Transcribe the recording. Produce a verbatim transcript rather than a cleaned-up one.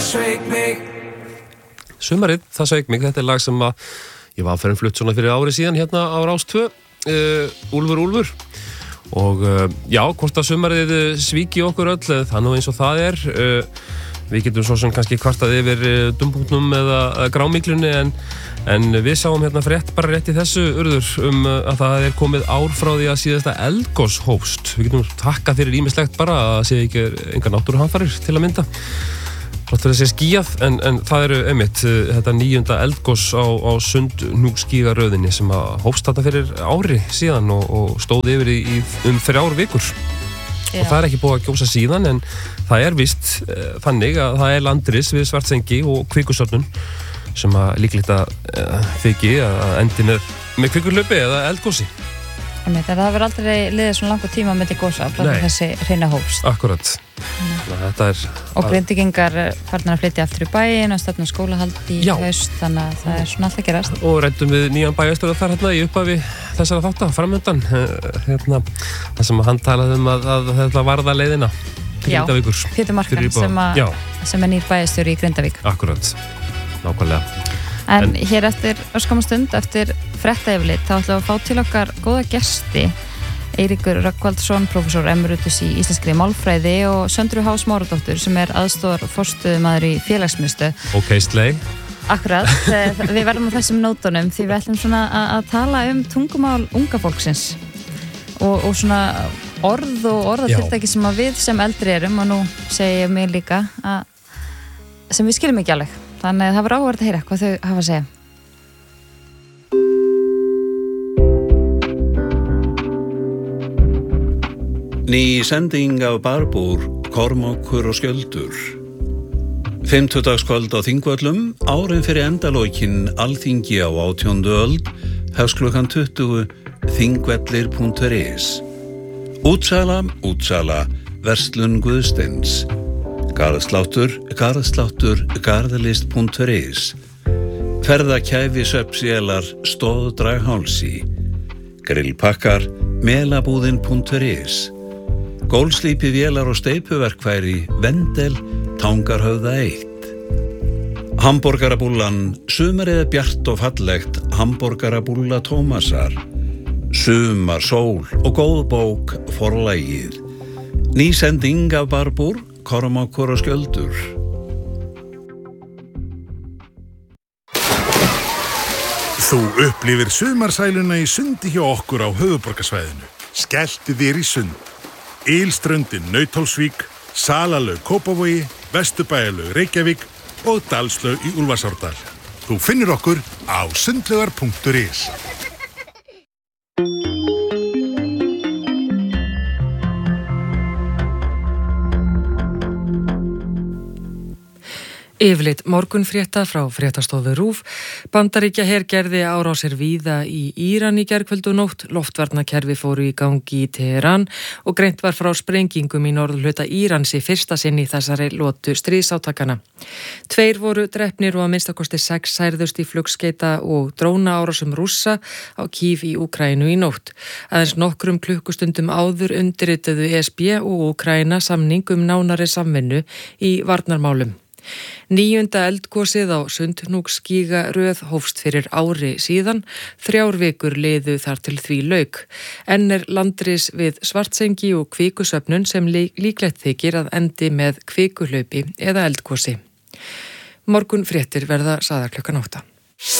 sveik mig. Sumarið, það sveik mig, þetta er lag sem að ég var fyrir flutt svona fyrir ári síðan hérna á Rás tvö, uh, Úlfur Úlfur og uh, já, hvort að sumarið svíki okkur öll, það nú eins og það er uh, við getum svo sem kannski kvartað yfir uh, dumpunktnum eða, eða grámiklunni en, en við sáum hérna frétt bara rétt í þessu urður um uh, að það er komið ár frá því að síðasta eldgos hófst. Við getum takkað fyrir ýmislegt bara að sé ekki engar náttúruhamfarir til að mynda Látt fyrir að sé skýjað, en, en það eru einmitt þetta níunda eldgos á, á Sundhnúksgígaröðinni sem að hófst þetta fyrir ári síðan og, og stóð yfir í, í um þrjár vikur. Já. Og það er ekki búið að gjósa síðan, en það er víst eh, þannig að það er landris við Svartsengi og kvikusöfnun sem að líklegt að eh, þykji að endi með, með kvikulöpi eða eldgosi. Það hefur aldrei liðið svona langur tíma með til gósa frá þessi hreina hófst. Akkurat. Þetta er og Grindvíkingar farnir að flytja aftur í bæinn og stefna skólahald í haust, þannig að það er svona alltaf gerast. Og ræddum við nýjan bæjarstjóra þar hérna í upphafi þessara þátta framöndan, hérna, það sem hann talaði um að, að þetta varða leiðina til Grindavíkur. Já, Pétur Markan sem, a, sem er nýr bæjarstjóri í Grindavík. Akkurat, nákvæmlega. En, en hér eftir örskamma stund, eftir fréttaeflit, þá ætlum við að fá til okkar góða gesti, Eiríkur Rögnvaldsson, prófessor emeritus í íslenskri málfræði og Söndru H. Smáradóttur sem er aðstoðar forstöðumaður í félagsmiðstöð. Ok, slay. Akkurat, við verðum á þessum nótunum því við ætlum svona að, að tala um tungumál unga fólksins og, og svona orð og orðatiltæki sem að við sem eldri erum, og nú segi ég mig líka, að, sem við skiljum ekki alveg. Þannig að það var áhverð að heyra hvað þau hafa að segja. Ný sending af Barbúr, Kormákur og Skjöldur. Fimmtudagskvöld á Þingvöllum, árin fyrir endalókin Alþingi á átjándu öld, hefst klukkan tuttugu, þingvellir punktur is. Útsala, útsala, verslun Guðsteins. Garðsláttur, garðsláttur, garðlist punktur is. Ferðakæfi svefnsélar, stóðdraghálsi. Grillpakkar, melabúðin punktur is. Gólslípi vélar og steypuverkfæri, Vendel, Tangarhöfða eitt. Hamborgarabúllan, sumarið er bjart og fallegt, Hamborgarabúlla Tómasar. Sumar, sól og góð bók, forlagið. Ný sending af Barbúr, Kormákur og Skjöldur. Þú upplifir sumarsæluna í sundi hjá okkur á höfuðborgarsvæðinu. Skelltu þér í sund. Ylströndin Nauthólsvík, Salalaug Kópavogi, Vesturbæjarlaug Reykjavík og Dalslaug í Úlfarsárdal. Þú finnur okkur á sundlaugar punktur is. Yfirleitt morgunfrétta frá fréttastofu RÚV. Bandaríkjaher gerði árásir víða í Íran í gærkvöld og nótt. Loftvarnakerfi fóru í gangi í Teheran og greint var frá sprengingum í norðurhluta Írans í fyrsta sinn í þessari lotu stríðsátakana. Tveir voru drepnir og að minnstakosti sex særðust í flugskeita og dróna árásum Rússa á Kív í Úkraínu í nótt. Aðeins nokkrum klukkustundum áður undirrituðu E S B og Úkraína samning um nánari samvinnu í varnarmálum. Níunda eldgosið á Sundhnúksgígaröð hófst fyrir ári síðan, þrjár vikur liðu þar til því lauk. Enn er landris við Svartsengi og kvikusöfnun sem líklegt þykir að endi með kvikuhlaupi eða eldgosi. Morgun fréttir verða sagðar klukkan átta.